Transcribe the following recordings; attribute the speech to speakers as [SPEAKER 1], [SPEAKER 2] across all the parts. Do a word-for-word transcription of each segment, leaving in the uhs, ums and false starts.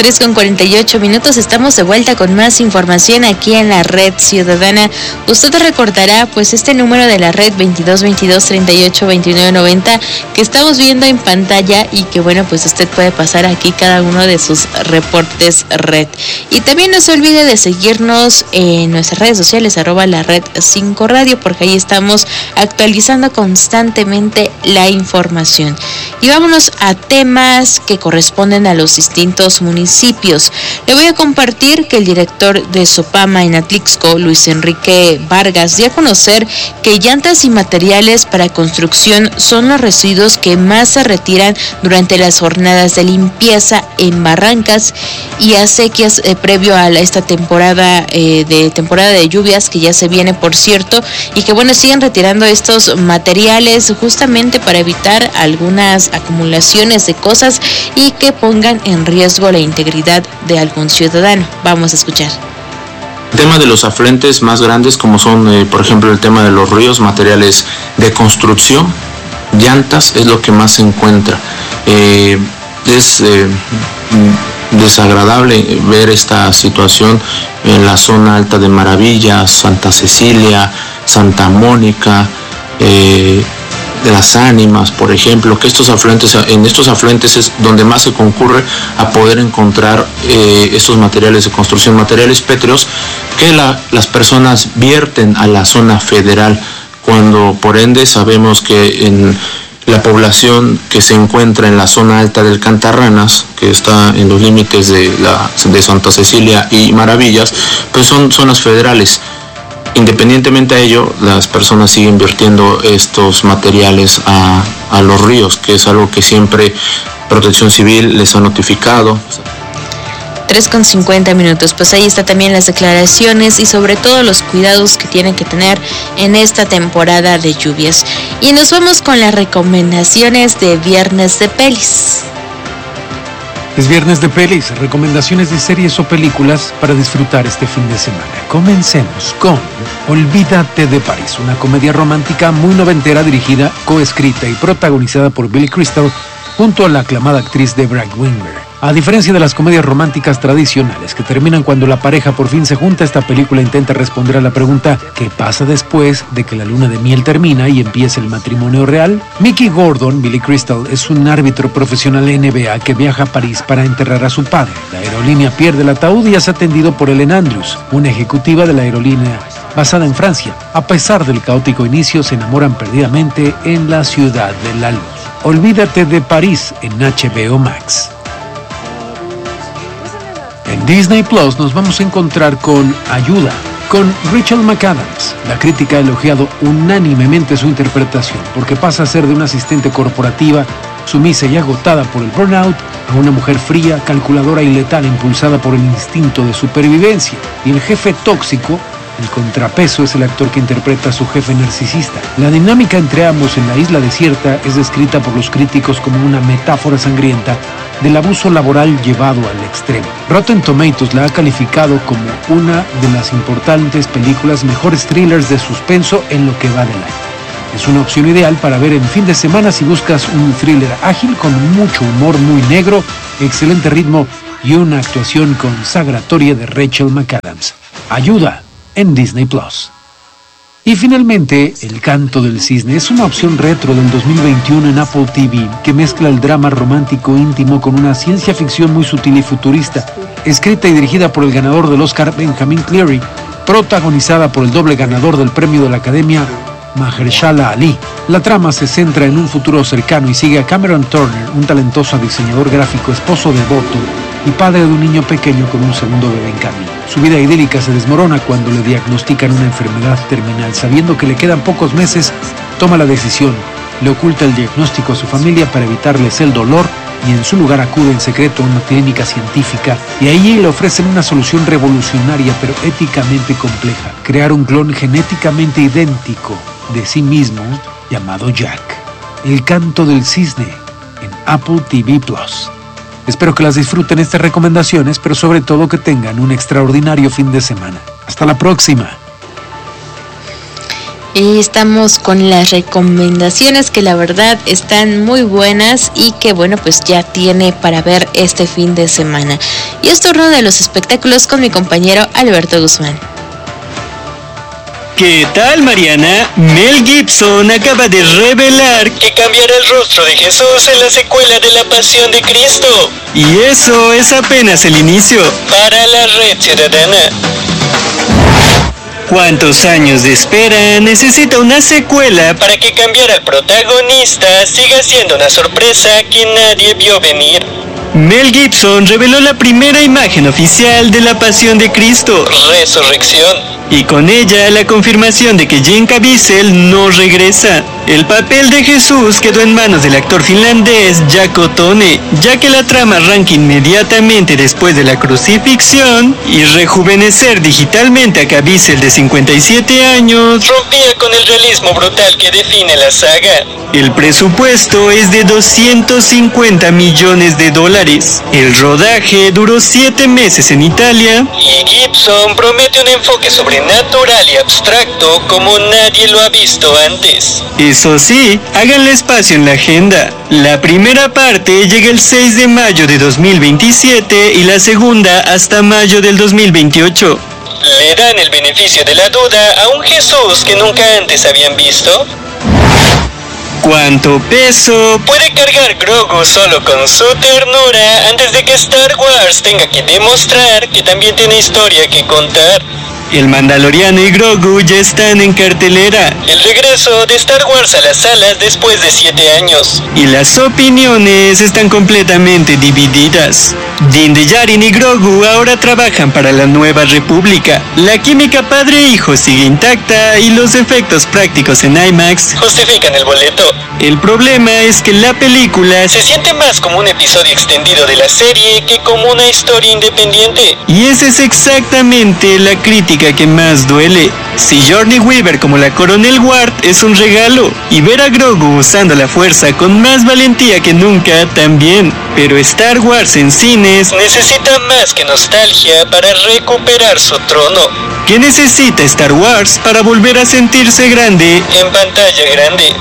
[SPEAKER 1] tres con cuarenta y ocho minutos, estamos de vuelta con más información aquí en la Red Ciudadana. Usted recordará pues este número de la red veintidós veintidós treinta y ocho veintinueve noventa que estamos viendo en pantalla y que bueno, pues usted puede pasar aquí cada uno de sus reportes red. Y también no se olvide de seguirnos en nuestras redes sociales, arroba la red cinco radio, porque ahí estamos actualizando constantemente la información. Y vámonos a temas que corresponden a los distintos municipios. Le voy a compartir que el director de Sopama en Atlixco, Luis Enrique Vargas, dio a conocer que llantas y materiales para construcción son los residuos que más se retiran durante las jornadas de limpieza en barrancas y acequias eh, previo a la, esta temporada eh, de temporada de lluvias que ya se viene, por cierto, y que bueno, siguen retirando estos materiales justamente para evitar algunas acumulaciones de cosas y que pongan en riesgo la integridad de algún ciudadano. Vamos a escuchar.
[SPEAKER 2] El tema de los afluentes más grandes, como son, eh, por ejemplo, el tema de los ríos, materiales de construcción, llantas, es lo que más se encuentra. Eh, es eh, desagradable ver esta situación en la zona alta de Maravillas, Santa Cecilia, Santa Mónica, eh, de las Ánimas, por ejemplo, que estos afluentes, en estos afluentes es donde más se concurre a poder encontrar eh, estos materiales de construcción, materiales pétreos que la, las personas vierten a la zona federal, cuando por ende sabemos que en la población que se encuentra en la zona alta del Cantarranas, que está en los límites de, la, de Santa Cecilia y Maravillas, pues son zonas federales. Independientemente a ello, las personas siguen vertiendo estos materiales a, a los ríos, que es algo que siempre Protección Civil les ha notificado.
[SPEAKER 1] tres con cincuenta minutos, pues ahí está también las declaraciones y sobre todo los cuidados que tienen que tener en esta temporada de lluvias. Y nos vamos con las recomendaciones de Viernes de Pelis.
[SPEAKER 3] Es Viernes de Pelis, recomendaciones de series o películas para disfrutar este fin de semana. Comencemos con Olvídate de París, una comedia romántica muy noventera dirigida, coescrita y protagonizada por Billy Crystal junto a la aclamada actriz Debra Winger. A diferencia de las comedias románticas tradicionales que terminan cuando la pareja por fin se junta, esta película intenta responder a la pregunta ¿qué pasa después de que la luna de miel termina y empieza el matrimonio real? Mickey Gordon, Billy Crystal, es un árbitro profesional N B A que viaja a París para enterrar a su padre. La aerolínea pierde el ataúd y es atendido por Ellen Andrews, una ejecutiva de la aerolínea basada en Francia. A pesar del caótico inicio, se enamoran perdidamente en la ciudad de la luz. Olvídate de París en H B O Max. En Disney Plus nos vamos a encontrar con Ayuda, con Rachel McAdams. La crítica ha elogiado unánimemente su interpretación, porque pasa a ser de una asistente corporativa sumisa y agotada por el burnout a una mujer fría, calculadora y letal impulsada por el instinto de supervivencia. Y el jefe tóxico, el contrapeso, es el actor que interpreta a su jefe narcisista. La dinámica entre ambos en la isla desierta es descrita por los críticos como una metáfora sangrienta del abuso laboral llevado al extremo. Rotten Tomatoes la ha calificado como una de las importantes películas mejores thrillers de suspenso en lo que va del año. Es una opción ideal para ver en fin de semana si buscas un thriller ágil con mucho humor muy negro, excelente ritmo y una actuación consagratoria de Rachel McAdams. Ayuda en Disney Plus. Y finalmente, El Canto del Cisne es una opción retro del dos mil veintiuno en Apple T V que mezcla el drama romántico íntimo con una ciencia ficción muy sutil y futurista, escrita y dirigida por el ganador del Oscar Benjamin Cleary, protagonizada por el doble ganador del premio de la Academia Mahershala Ali. La trama se centra en un futuro cercano y sigue a Cameron Turner, un talentoso diseñador gráfico, esposo devoto y padre de un niño pequeño con un segundo bebé en camino. Su vida idílica se desmorona cuando le diagnostican una enfermedad terminal. Sabiendo que le quedan pocos meses, toma la decisión, le oculta el diagnóstico a su familia para evitarles el dolor y en su lugar acude en secreto a una clínica científica y allí le ofrecen una solución revolucionaria pero éticamente compleja: crear un clon genéticamente idéntico de sí mismo llamado Jack. El Canto del Cisne en Apple T V Plus. Espero que las disfruten estas recomendaciones, pero sobre todo que tengan un extraordinario fin de semana. Hasta la próxima.
[SPEAKER 1] Y estamos con las recomendaciones que la verdad están muy buenas y que bueno, pues ya tiene para ver este fin de semana. y es turno de los espectáculos con mi compañero Alberto Guzmán.
[SPEAKER 4] ¿Qué tal, Mariana? Mel Gibson acaba de revelar que cambiará el rostro de Jesús en la secuela de La Pasión de Cristo. Y eso es apenas el inicio. Para la Red Ciudadana. ¿Cuántos años de espera necesita una secuela para que cambiar al protagonista siga siendo una sorpresa que nadie vio venir? Mel Gibson reveló la primera imagen oficial de La Pasión de Cristo, Resurrección, y con ella la confirmación de que Jim Caviezel no regresa. El papel de Jesús quedó en manos del actor finlandés Jack O'Tone, ya que la trama arranca inmediatamente después de la crucifixión y rejuvenecer digitalmente a Caviezel de cincuenta y siete años rompía con el realismo brutal que define la saga. El presupuesto es de doscientos cincuenta millones de dólares. El rodaje duró siete meses en Italia y Gibson promete un enfoque sobrenatural y abstracto como nadie lo ha visto antes. Eso sí, háganle espacio en la agenda. La primera parte llega el seis de mayo de dos mil veintisiete y la segunda hasta mayo del dos mil veintiocho. ¿Le dan el beneficio de la duda a un Jesús que nunca antes habían visto? ¿Cuánto peso puede cargar Grogu solo con su ternura antes de que Star Wars tenga que demostrar que también tiene historia que contar? El Mandaloriano y Grogu ya están en cartelera. El regreso de Star Wars a las salas después de siete años. Y las opiniones están completamente divididas. Din Djarin y Grogu ahora trabajan para la Nueva República. La química padre-hijo sigue intacta y los efectos prácticos en IMAX justifican el boleto. El problema es que la película se siente más como un episodio extendido de la serie que como una historia independiente. Y esa es exactamente la crítica que más duele. Sigourney Weaver como la Coronel Ward es un regalo, y ver a Grogu usando la fuerza con más valentía que nunca también. Pero Star Wars en cines necesita más que nostalgia para recuperar su trono. ¿Qué necesita Star Wars para volver a sentirse grande en pantalla grande?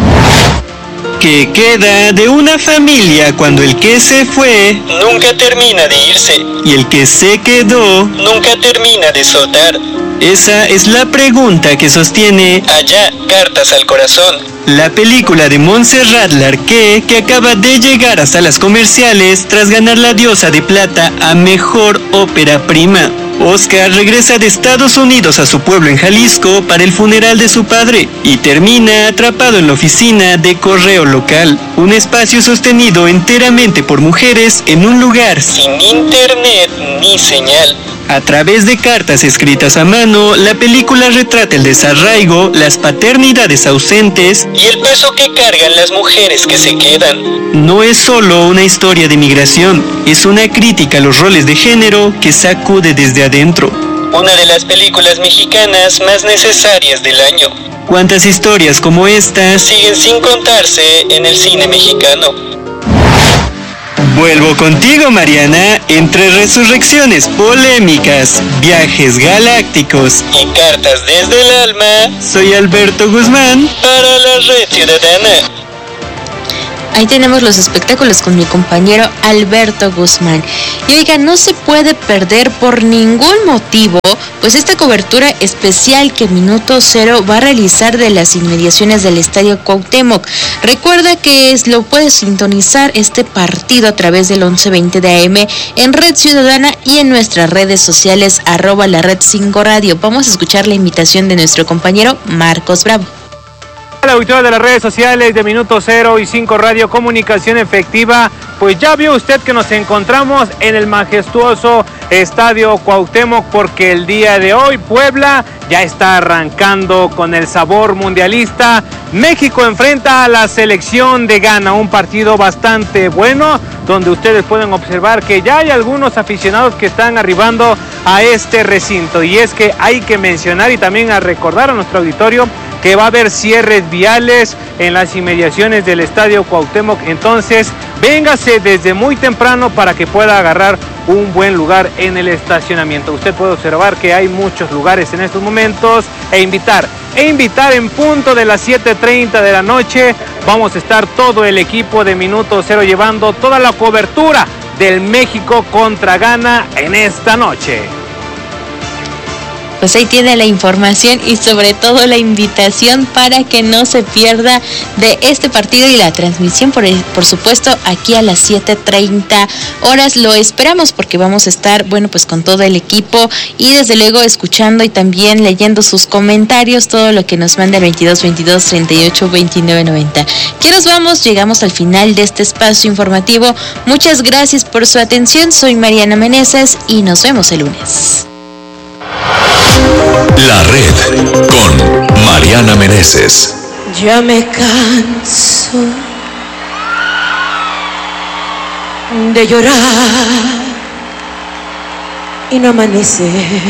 [SPEAKER 4] ¿Qué queda de una familia cuando el que se fue nunca termina de irse y el que se quedó nunca termina de soltar? Esa es la pregunta que sostiene Allá, Cartas al Corazón, la película de Montserrat Larqué que acaba de llegar a salas comerciales tras ganar la Diosa de Plata a Mejor Ópera Prima. Oscar regresa de Estados Unidos a su pueblo en Jalisco para el funeral de su padre y termina atrapado en la oficina de correo local, un espacio sostenido enteramente por mujeres en un lugar sin internet ni señal. A través de cartas escritas a mano, la película retrata el desarraigo, las paternidades ausentes y el peso que cargan las mujeres que se quedan. No es solo una historia de migración, es una crítica a los roles de género que sacude desde adentro. Una de las películas mexicanas más necesarias del año. ¿Cuántas historias como estas siguen sin contarse en el cine mexicano? Vuelvo contigo, Mariana, entre resurrecciones polémicas, viajes galácticos y cartas desde el alma. Soy Alberto Guzmán para la Red Ciudadana.
[SPEAKER 1] Ahí tenemos los espectáculos con mi compañero Alberto Guzmán. Y oiga, no se puede perder por ningún motivo, pues esta cobertura especial que Minuto Cero va a realizar de las inmediaciones del Estadio Cuauhtémoc. Recuerda que es, lo puedes sintonizar este partido a través del once veinte de A M en Red Ciudadana y en nuestras redes sociales arroba la Red cinco Radio. Vamos a escuchar la invitación de nuestro compañero Marcos Bravo.
[SPEAKER 5] La auditoría de las redes sociales de Minuto Cero y cinco Radio Comunicación Efectiva, pues ya vio usted que nos encontramos en el majestuoso Estadio Cuauhtémoc, porque el día de hoy Puebla ya está arrancando con el sabor mundialista. México enfrenta a la selección de Ghana, un partido bastante bueno, donde ustedes pueden observar que ya hay algunos aficionados que están arribando a este recinto. Y es que hay que mencionar y también a recordar a nuestro auditorio que va a haber cierres viales en las inmediaciones del Estadio Cuauhtémoc. Entonces, véngase desde muy temprano para que pueda agarrar un buen lugar en el estacionamiento. Usted puede observar que hay muchos lugares en estos momentos e invitar, e invitar en punto de las siete treinta de la noche. Vamos a estar todo el equipo de Minuto Cero llevando toda la cobertura del México contra Ghana en esta noche.
[SPEAKER 1] Pues ahí tiene la información y sobre todo la invitación para que no se pierda de este partido y la transmisión, por, por supuesto, aquí a las siete treinta horas. Lo esperamos porque vamos a estar, bueno, pues con todo el equipo y desde luego escuchando y también leyendo sus comentarios, todo lo que nos manda el veintidós veintidós treinta y ocho veintinueve noventa. ¿Qué nos vamos? Llegamos al final de este espacio informativo. Muchas gracias por su atención. Soy Mariana Meneses y nos vemos el lunes.
[SPEAKER 6] La Red con Mariana Meneses.
[SPEAKER 7] Ya me canso de llorar y no amanece.